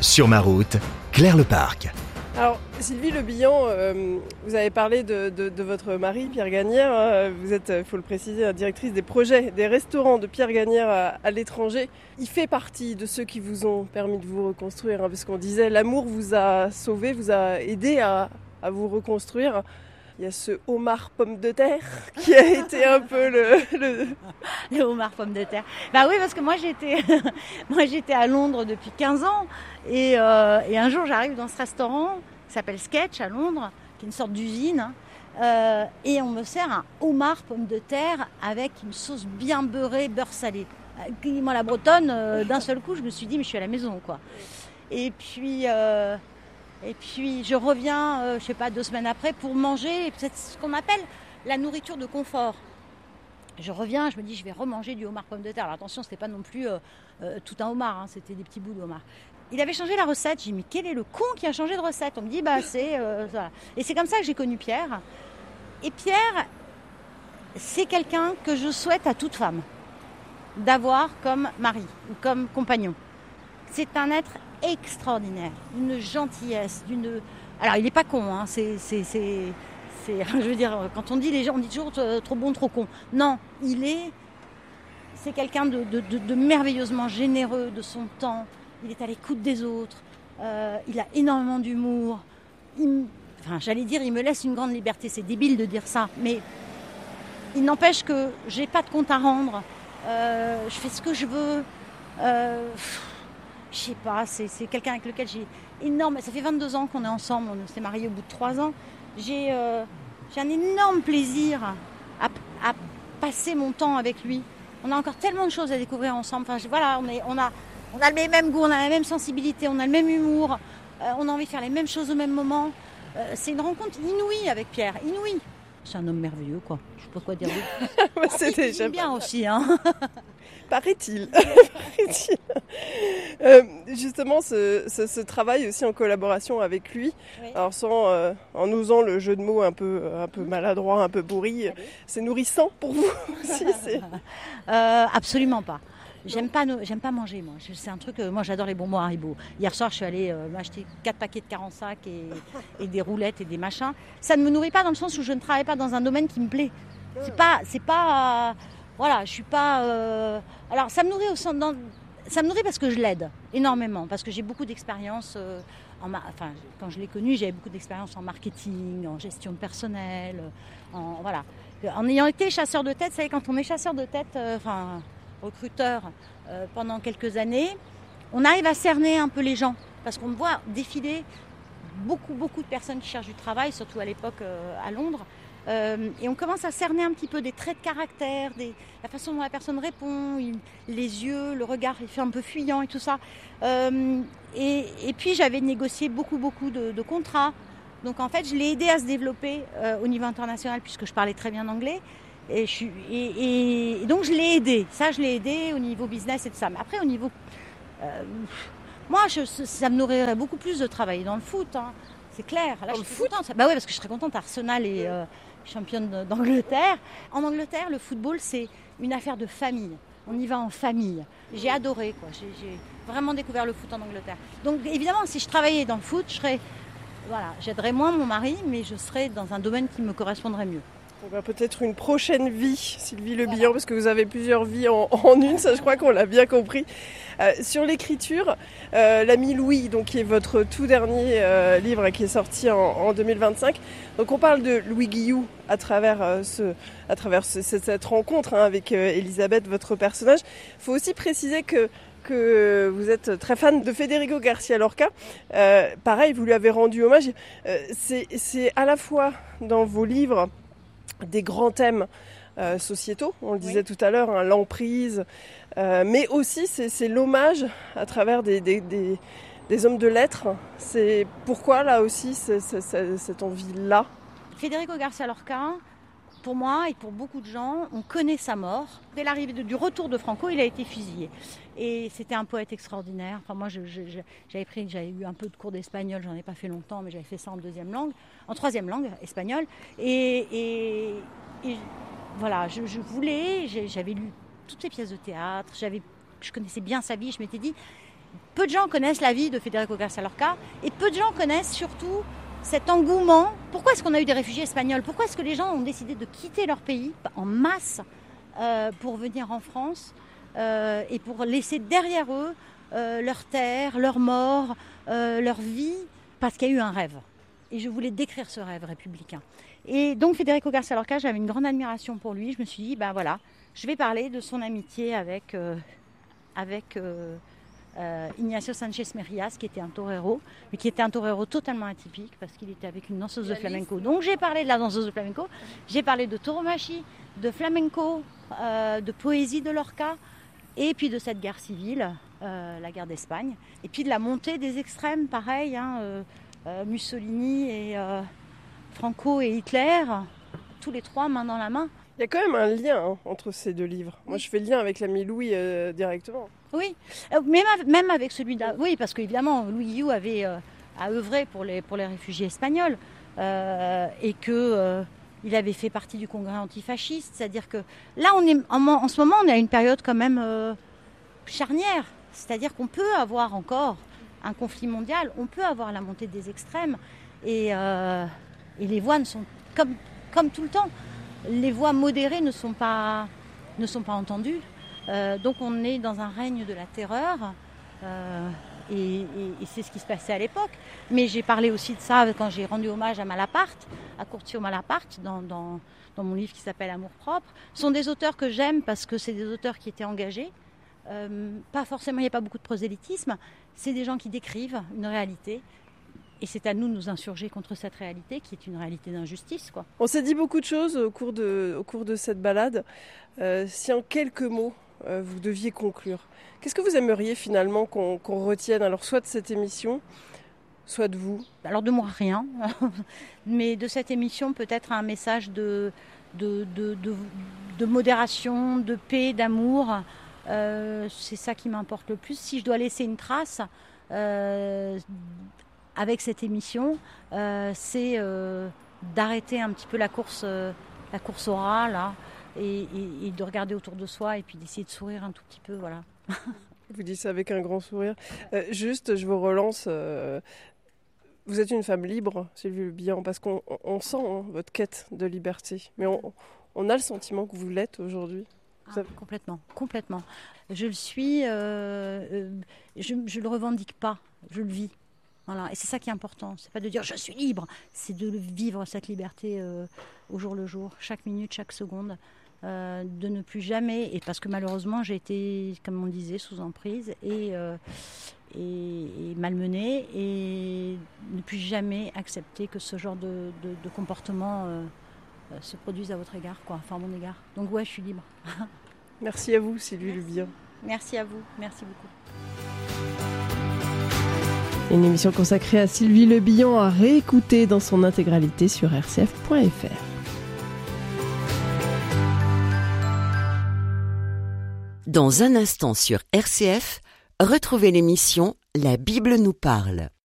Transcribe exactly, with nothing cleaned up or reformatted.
Sur ma route, Claire Leparc. Alors Sylvie Le Bihan, euh, vous avez parlé de, de, de votre mari Pierre Gagnère. Hein, vous êtes, il faut le préciser, la directrice des projets des restaurants de Pierre Gagnère à, à l'étranger. Il fait partie de ceux qui vous ont permis de vous reconstruire, hein, parce qu'on disait l'amour vous a sauvé, vous a aidé à, à vous reconstruire. Il y a ce homard pomme de terre qui a été un peu le... Le, le homard pomme de terre. Bah oui, parce que moi j'étais, moi, j'étais à Londres depuis quinze ans et, euh, et un jour j'arrive dans ce restaurant qui s'appelle Sketch à Londres, qui est une sorte d'usine, hein, euh, et on me sert un homard pomme de terre avec une sauce bien beurrée, beurre salé. Moi la bretonne, euh, d'un seul coup je me suis dit mais je suis à la maison quoi. Et puis... Euh, Et puis je reviens, euh, je sais pas, deux semaines après pour manger, c'est ce qu'on appelle la nourriture de confort. Je reviens, je me dis je vais remanger du homard pomme de terre. Alors attention, c'était pas non plus euh, euh, tout un homard, hein, c'était des petits bouts de homard. Il avait changé la recette, j'ai dit mais quel est le con qui a changé de recette? On me dit bah c'est euh, ça. Et c'est comme ça que j'ai connu Pierre. Et Pierre, c'est quelqu'un que je souhaite à toute femme d'avoir comme mari ou comme compagnon. C'est un être extraordinaire, d'une gentillesse, d'une... Alors il n'est pas con, hein, c'est, c'est, c'est, c'est... Je veux dire, quand on dit les gens, on dit toujours trop bon, trop con. Non, il est... C'est quelqu'un de, de, de, de merveilleusement généreux de son temps. Il est à l'écoute des autres. Euh, il a énormément d'humour. Il... Enfin, j'allais dire, il me laisse une grande liberté. C'est débile de dire ça, mais il n'empêche que j'ai pas de compte à rendre. Euh, je fais ce que je veux. Euh... Je sais pas, c'est, c'est quelqu'un avec lequel j'ai énorme... Ça fait vingt-deux ans qu'on est ensemble, on s'est mariés au bout de trois ans. J'ai, euh, j'ai un énorme plaisir à, à passer mon temps avec lui. On a encore tellement de choses à découvrir ensemble. Enfin, voilà, on, est, on, a, on a le même goût, on a la même sensibilité, on a le même humour. Euh, on a envie de faire les mêmes choses au même moment. Euh, c'est une rencontre inouïe avec Pierre, inouïe. C'est un homme merveilleux, quoi. Je sais pas quoi dire d'autre. C'est il, déjà il bien aussi, hein. Paraît-il. Paraît-il. Euh, justement, ce, ce, ce travail aussi en collaboration avec lui, oui. Alors sans, euh, en osant le jeu de mots un peu, un peu maladroit, un peu pourri, allez. C'est nourrissant pour vous aussi c'est... Euh, Absolument pas. J'aime pas, j'aime pas manger, moi. C'est un truc, moi j'adore les bonbons Haribo. Hier soir, je suis allée euh, m'acheter quatre paquets de quarante-cinq et, et des roulettes et des machins. Ça ne me nourrit pas dans le sens où je ne travaille pas dans un domaine qui me plaît. C'est pas, c'est pas, euh, voilà, je suis pas. Euh... Alors, ça me nourrit au sens, dans... ça me nourrit parce que je l'aide énormément, parce que j'ai beaucoup d'expérience. Euh, en ma... Enfin, quand je l'ai connu, j'avais beaucoup d'expérience en marketing, en gestion de personnel, en voilà. En ayant été chasseur de tête, vous savez, quand on est chasseur de tête, euh, enfin. recruteur euh, pendant quelques années, on arrive à cerner un peu les gens parce qu'on voit défiler beaucoup beaucoup de personnes qui cherchent du travail, surtout à l'époque euh, à Londres, euh, et on commence à cerner un petit peu des traits de caractère, des, la façon dont la personne répond, il, les yeux, le regard, il fait un peu fuyant et tout ça. Euh, et, et puis j'avais négocié beaucoup beaucoup de, de contrats, donc en fait je l'ai aidé à se développer euh, au niveau international puisque je parlais très bien anglais. Et, je suis, et, et donc je l'ai aidé, ça je l'ai aidé au niveau business et tout ça. Mais après au niveau... Euh, moi je, ça me nourrirait beaucoup plus de travailler dans le foot, hein. C'est clair. Là, dans je le suis foot contente. Bah ouais, parce que je serais contente, Arsenal est euh, championne d'Angleterre. En Angleterre, le football c'est une affaire de famille. On y va en famille. J'ai adoré, quoi. J'ai, j'ai vraiment découvert le foot en Angleterre. Donc évidemment, si je travaillais dans le foot, je serais... Voilà, j'aiderais moins mon mari, mais je serais dans un domaine qui me correspondrait mieux. Ben, peut-être une prochaine vie, Sylvie Le Bihan, voilà. Parce que vous avez plusieurs vies en, en une, ça je crois qu'on l'a bien compris. Euh, sur l'écriture, euh, l'ami Louis, donc, qui est votre tout dernier euh, livre qui est sorti en, en deux mille vingt-cinq. Donc on parle de Louis Guillou à travers, euh, ce, à travers ce, cette rencontre hein, avec euh, Elisabeth, votre personnage. Il faut aussi préciser que que vous êtes très fan de Federico Garcia Lorca. Euh, pareil, vous lui avez rendu hommage. Euh, c'est, c'est à la fois dans vos livres des grands thèmes euh, sociétaux, on le disait oui. tout à l'heure, hein, l'emprise, euh, mais aussi c'est, c'est l'hommage à travers des, des, des, des hommes de lettres. C'est pourquoi là aussi c'est, c'est, c'est, cette envie-là. Federico Garcia Lorca, pour moi et pour beaucoup de gens, on connaît sa mort. Dès l'arrivée de, du retour de Franco, il a été fusillé. Et c'était un poète extraordinaire. Enfin, moi, je, je, j'avais, pris, j'avais eu un peu de cours d'espagnol, j'en ai pas fait longtemps, mais j'avais fait ça en deuxième langue, en troisième langue, espagnol. Et, et, et voilà, je, je voulais, j'avais lu toutes les pièces de théâtre, j'avais je connaissais bien sa vie, je m'étais dit, peu de gens connaissent la vie de Federico García Lorca et peu de gens connaissent surtout cet engouement. Pourquoi est-ce qu'on a eu des réfugiés espagnols ? Pourquoi est-ce que les gens ont décidé de quitter leur pays en masse euh, pour venir en France euh, et pour laisser derrière eux euh, leur terre, leur mort, euh, leur vie, parce qu'il y a eu un rêve. Et je voulais décrire ce rêve républicain. Et donc Federico García Lorca, j'avais une grande admiration pour lui. Je me suis dit, ben voilà, je vais parler de son amitié avec, euh, avec euh, euh, Ignacio Sánchez Mejías, qui était un torero, mais qui était un torero totalement atypique, parce qu'il était avec une danseuse de flamenco. Donc j'ai parlé de la danseuse de flamenco, j'ai parlé de tauromachie, de flamenco, euh, de poésie de Lorca, et puis de cette guerre civile, euh, la guerre d'Espagne, et puis de la montée des extrêmes, pareil, hein, euh, euh, Mussolini et euh, Franco et Hitler, tous les trois main dans la main. Il y a quand même un lien hein, entre ces deux livres. Moi, je fais le lien avec l'ami Louis euh, directement. Oui, euh, même, même avec celui d'A... Oui, parce qu'évidemment, Louis Guillou avait euh, à œuvrer pour les, pour les réfugiés espagnols euh, et que... Euh, il avait fait partie du congrès antifasciste, c'est-à-dire que là, on est, en, en ce moment, on est à une période quand même euh, charnière. C'est-à-dire qu'on peut avoir encore un conflit mondial, on peut avoir la montée des extrêmes, et, euh, et les voix ne sont, comme, comme tout le temps, les voix modérées ne sont pas, ne sont pas entendues. Euh, donc on est dans un règne de la terreur. Euh, Et, et, et c'est ce qui se passait à l'époque. Mais j'ai parlé aussi de ça quand j'ai rendu hommage à Malaparte, à Curcio Malaparte, dans, dans, dans mon livre qui s'appelle Amour propre. Ce sont des auteurs que j'aime parce que c'est des auteurs qui étaient engagés. Euh, pas forcément, il n'y a pas beaucoup de prosélytisme. C'est des gens qui décrivent une réalité. Et c'est à nous de nous insurger contre cette réalité qui est une réalité d'injustice, quoi. On s'est dit beaucoup de choses au cours de, au cours de cette balade. Euh, si en quelques mots, euh, vous deviez conclure, qu'est-ce que vous aimeriez finalement qu'on, qu'on retienne, alors soit de cette émission, soit de vous ? Alors de moi, rien. Mais de cette émission, peut-être un message de, de, de, de, de modération, de paix, d'amour. Euh, c'est ça qui m'importe le plus. Si je dois laisser une trace euh, avec cette émission, euh, c'est euh, d'arrêter un petit peu la course, euh, la course au rat, là, et, et, et de regarder autour de soi et puis d'essayer de sourire un tout petit peu, voilà. Vous dites ça avec un grand sourire. Euh, juste, je vous relance. Euh, vous êtes une femme libre, Sylvie Le Bihan, parce qu'on on sent hein, votre quête de liberté. Mais on, on a le sentiment que vous l'êtes aujourd'hui. Ah, avez... Complètement, complètement. Je le suis, euh, euh, je ne le revendique pas, je le vis. Voilà. Et c'est ça qui est important. C'est pas de dire je suis libre, c'est de vivre cette liberté euh, au jour le jour, chaque minute, chaque seconde. Euh, de ne plus jamais, et parce que malheureusement j'ai été, comme on disait, sous emprise et, euh, et, et malmenée, et ne plus jamais accepter que ce genre de, de, de comportement euh, euh, se produise à votre égard, quoi, enfin à mon égard. Donc ouais, je suis libre. Merci à vous, Sylvie Le Bihan. Merci à vous, merci beaucoup. Une émission consacrée à Sylvie Le Bihan à réécouter dans son intégralité sur r c f point f r. Dans un instant sur R C F, retrouvez l'émission La Bible nous parle.